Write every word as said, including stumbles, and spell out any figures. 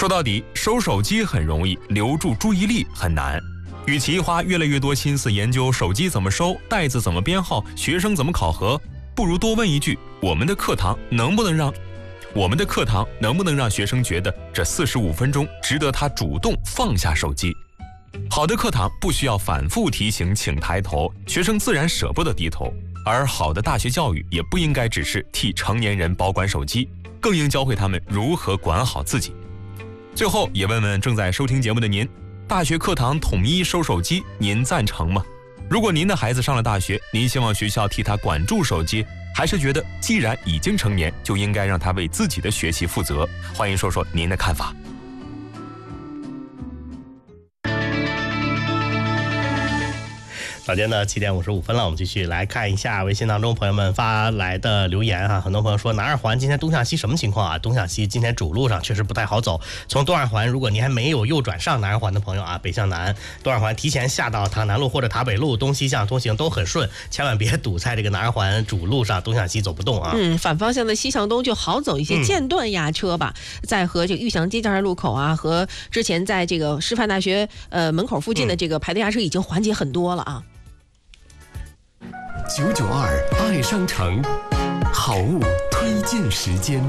说到底，收手机很容易，留住注意力很难。与其花越来越多心思研究手机怎么收、袋子怎么编号、学生怎么考核，不如多问一句：我们的课堂能不能让我们的课堂能不能让学生觉得这四十五分钟值得他主动放下手机？好的课堂不需要反复提醒请抬头，学生自然舍不得低头。而好的大学教育也不应该只是替成年人保管手机，更应教会他们如何管好自己。最后也问问正在收听节目的您，大学课堂统一收手机，您赞成吗？如果您的孩子上了大学，您希望学校替他管住手机，还是觉得既然已经成年，就应该让他为自己的学习负责？欢迎说说您的看法。 早间的七点五十五分了，我们继续来看一下微信当中朋友们发来的留言哈。很多朋友说南二环今天东向西什么情况啊？东向西今天主路上确实不太好走。从东二环，如果您还没有右转上南二环的朋友啊，北向南，东二环提前下到塔南路或者塔北路，东西向通行都很顺，千万别堵在这个南二环主路上，东向西走不动啊。 嗯，反方向的西向东就好走一些，间断压车吧。嗯、在和这个玉祥街交叉路口啊，和之前在这个师范大学呃门口附近的这个排队压车已经缓解很多了啊。 九九二爱商城，好物推荐时间。